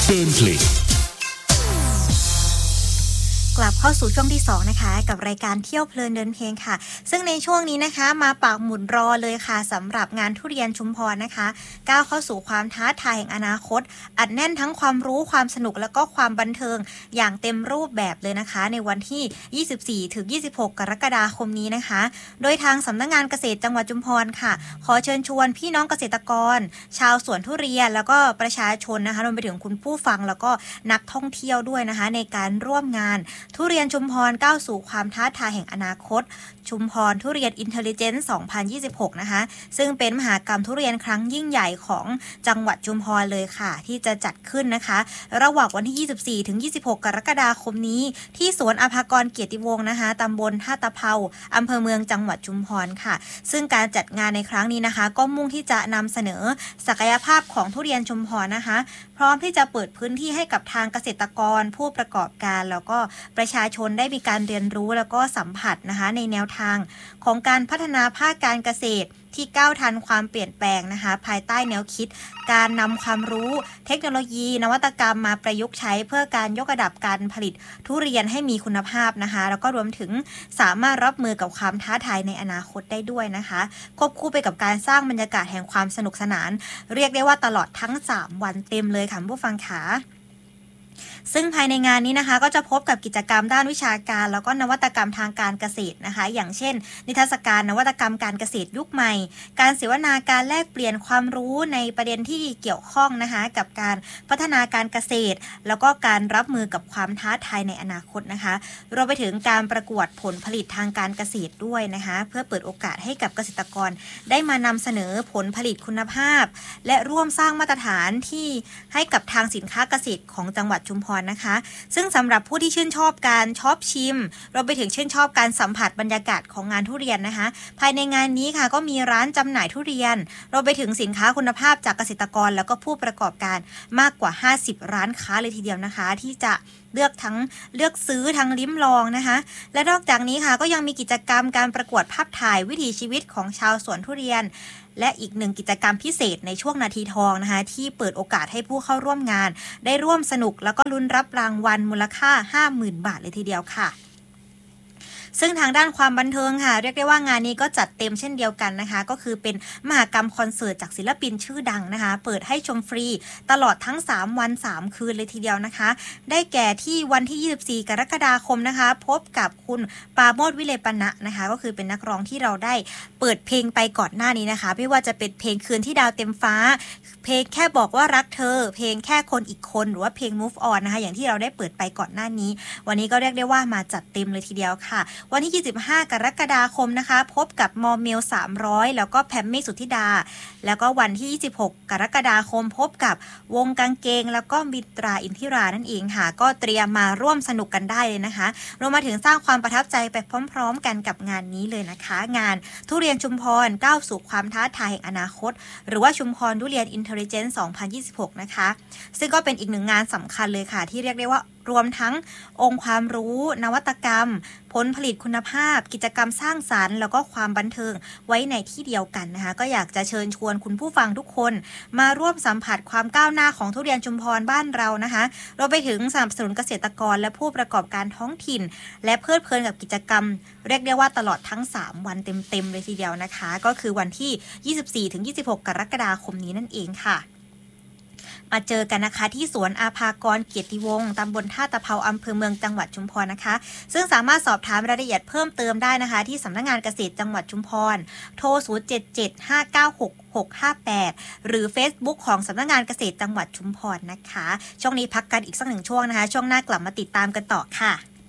เพลินเพลงกลับเข้าสู่ช่วงที่2นะคะกับรายการเที่ยวเพลินเดินเพลงค่ะซึ่งในช่วงนี้นะคะมาปักหมุดรอเลยค่ะสำหรับงานทุเรียนชุมพรนะคะก้าวเข้าสู่ความท้าทายแห่งอนาคตอัดแน่นทั้งความรู้ความสนุกและก็ความบันเทิงอย่างเต็มรูปแบบเลยนะคะในวันที่24 ถึง 26 กรกฎาคมนี้นะคะโดยทางสำนักงานเกษตรจังหวัดชุมพรค่ะขอเชิญชวนพี่น้องเกษตรกรชาวสวนทุเรียนแล้วก็ประชาชนนะคะรวมไปถึงคุณผู้ฟังแล้วก็นักท่องเที่ยวด้วยนะคะในการร่วมงานทุเรียนชุมพรก้าวสู่ความท้าทายแห่งอนาคตชุมพรทุเรียนอินเทลลิเจนซ์ 2026 นะคะซึ่งเป็นมหกรรมทุเรียนครั้งยิ่งใหญ่ของจังหวัดชุมพรเลยค่ะที่จะจัดขึ้นนะคะระหว่างวันที่ 24 ถึง 26 กรกฎาคมนี้ที่สวนอภากรเกียรติวงศ์นะคะตำบลท่าตะเภาอำเภอเมืองจังหวัดชุมพรค่ะซึ่งการจัดงานในครั้งนี้นะคะก็มุ่งที่จะนำเสนอศักยภาพของทุเรียนชุมพรนะคะพร้อมที่จะเปิดพื้นที่ให้กับทางเกษตรกรผู้ประกอบการแล้วก็ประชาชนได้มีการเรียนรู้แล้วก็สัมผัสนะคะในแนวทางของการพัฒนาภาคการเกษตรที่ก้าวทันความเปลี่ยนแปลงนะคะภายใต้แนวคิดการนำความรู้เทคโนโลยีนวัตกรรมมาประยุกต์ใช้เพื่อการยกระดับการผลิตทุเรียนให้มีคุณภาพนะคะแล้วก็รวมถึงสามารถรับมือกับความท้าทายในอนาคตได้ด้วยนะคะควบคู่ไปกับการสร้างบรรยากาศแห่งความสนุกสนานเรียกได้ว่าตลอดทั้ง3วันเต็มเลยค่ะผู้ฟังขาซึ่งภายในงานนี้นะคะก็จะพบกับกิจกรรมด้านวิชาการแล้วก็นวัตกรรมทางการเกษตรนะคะอย่างเช่นนิทรรศการนวัตกรรมการเกษตรยุคใหม่การเสวนาการแลกเปลี่ยนความรู้ในประเด็นที่เกี่ยวข้องนะคะกับการพัฒนาการเกษตรแล้วก็การรับมือกับความท้าทายในอนาคตนะคะรวมไปถึงการประกวดผลผลิตทางการเกษตรด้วยนะคะเพื่อเปิดโอกาสให้กับเกษตรกรได้มานำเสนอผลผลิตคุณภาพและร่วมสร้างมาตรฐานที่ให้กับทางสินค้าเกษตรของจังหวัดชุมพรนะคะซึ่งสำหรับผู้ที่ชื่นชอบการชอบชิมเราไปถึงชื่นชอบการสัมผัสบรรยากาศของงานทุเรียนนะคะภายในงานนี้ค่ะก็มีร้านจำหน่ายทุเรียนเราไปถึงสินค้าคุณภาพจากเกษตรกรแล้วก็ผู้ประกอบการมากกว่า50ร้านค้าเลยทีเดียวนะคะที่จะเลือกซื้อทั้งลิ้มลองนะคะและนอกจากนี้ค่ะก็ยังมีกิจกรรมการประกวดภาพถ่ายวิถีชีวิตของชาวสวนทุเรียนและอีกหนึ่งกิจกรรมพิเศษในช่วงนาทีทองนะคะที่เปิดโอกาสให้ผู้เข้าร่วมงานได้ร่วมสนุกแล้วก็ลุ้นรับรางวัลมูลค่า 50,000 บาทเลยทีเดียวค่ะซึ่งทางด้านความบันเทิงค่ะเรียกได้ว่างานนี้ก็จัดเต็มเช่นเดียวกันนะคะก็คือเป็นมหกรรมคอนเสิร์ตจากศิลปินชื่อดังนะคะเปิดให้ชมฟรีตลอดทั้ง3วัน3คืนเลยทีเดียวนะคะได้แก่ที่วันที่24กรกฎาคมนะคะพบกับคุณปราโมช วิเลปนะนะคะก็คือเป็นนักร้องที่เราได้เปิดเพลงไปก่อนหน้านี้นะคะไม่ว่าจะเป็นเพลงคืนที่ดาวเต็มฟ้าเพลงแค่บอกว่ารักเธอเพลงแค่คนอีกคนหรือว่าเพลง Move On นะคะอย่างที่เราได้เปิดไปก่อนหน้านี้วันนี้ก็เรียกได้ว่ามาจัดเต็มเลยทีเดียวค่ะวันที่25กรกฎาคมนะคะพบกับมอเมล300แล้วก็แพมมี่สุทธิดาแล้วก็วันที่26กรกฎาคมพบกับวงกางเกงแล้วก็มิตราอินทิรานั่นเองค่ะก็เตรียมมาร่วมสนุกกันได้เลยนะคะรวมมาถึงสร้างความประทับใจไปพร้อมๆกันกับงานนี้เลยนะคะงานทุเรียนชุมพรก้าวสู่ความท้าทายแห่งอนาคตหรือว่าชุมพรทุเรียนอินเทลลิเจนซ์ 2026 นะคะซึ่งก็เป็นอีกหนึ่งงานสำคัญเลยค่ะที่เรียกได้ว่ารวมทั้งองค์ความรู้นวัตกรรมผลผลิตคุณภาพกิจกรรมสร้างสรรค์แล้วก็ความบันเทิงไว้ในที่เดียวกันนะคะก็อยากจะเชิญชวนคุณผู้ฟังทุกคนมาร่วมสัมผัสความก้าวหน้าของทุเรียนชุมพรบ้านเรานะคะรวมไปถึงสนับสนุนเกษตรกรและผู้ประกอบการท้องถิ่นและเพลิดเพลินกับกิจกรรมเรียกได้ว่าตลอดทั้ง3วันเต็มๆเลยทีเดียวนะคะก็คือวันที่24 ถึง 26 กรกฎาคมนี้นั่นเองค่ะมาเจอกันนะคะที่สวนอาภากรเกียรติวงศ์ตำบลท่าตะเภาอำเภอเมืองจังหวัดชุมพรนะคะซึ่งสามารถสอบถามรายละเอียดเพิ่มเติมได้นะคะที่สำนักงานเกษตรจังหวัดชุมพรโทร0775966658หรือ Facebook ของสำนักงานเกษตรจังหวัดชุมพรนะคะช่วงนี้พักกันอีกสัก1ช่วงนะคะช่วงหน้ากลับมาติดตามกันต่อค่ะ